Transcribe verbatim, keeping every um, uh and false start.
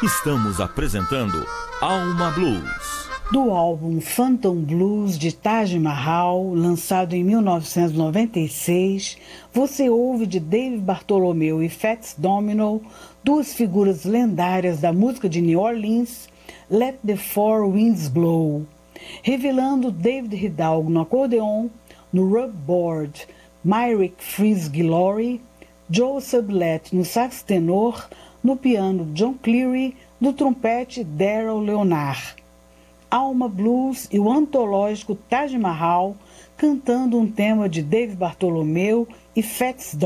Estamos apresentando Alma Blues. Do álbum Phantom Blues de Taj Mahal, lançado em mil novecentos e noventa e seis, você ouve de Dave Bartholomew e Fats Domino, duas figuras lendárias da música de New Orleans, Let the Four Winds Blow, revelando David Hidalgo no acordeon, no rubboard, Myrick Fries-Guillory, Joe Sublette no sax tenor, no piano John Cleary, no trompete Darryl Leonard. Alma Blues e o antológico Taj Mahal cantando um tema de Dave Bartholomew e Fats